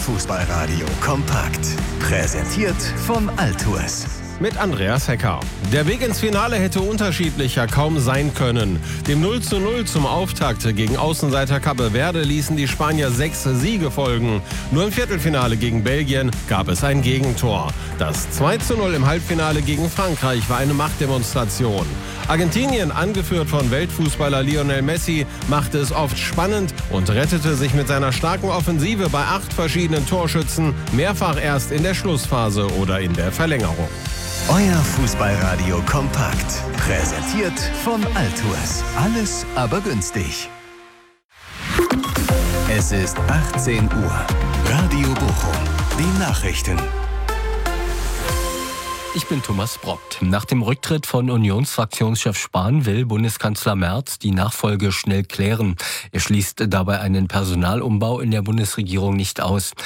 Fußballradio kompakt. Präsentiert von Altours. Mit Andreas Hecker. Der Weg ins Finale hätte unterschiedlicher kaum sein können. Dem 0:0 zum Auftakt gegen Außenseiter Cape Verde ließen die Spanier 6 Siege folgen. Nur im Viertelfinale gegen Belgien gab es ein Gegentor. Das 2:0 im Halbfinale gegen Frankreich war eine Machtdemonstration. Argentinien, angeführt von Weltfußballer Lionel Messi, machte es oft spannend und rettete sich mit seiner starken Offensive bei 8 verschiedenen Torschützen mehrfach erst in der Schlussphase oder in der Verlängerung. Euer Fußballradio kompakt. Präsentiert von Altours. Alles aber günstig. Es ist 18 Uhr. Radio Bochum. Die Nachrichten. Ich bin Thomas Brockt. Nach dem Rücktritt von Unionsfraktionschef Spahn will Bundeskanzler Merz die Nachfolge schnell klären. Er schließt dabei einen Personalumbau in der Bundesregierung nicht aus.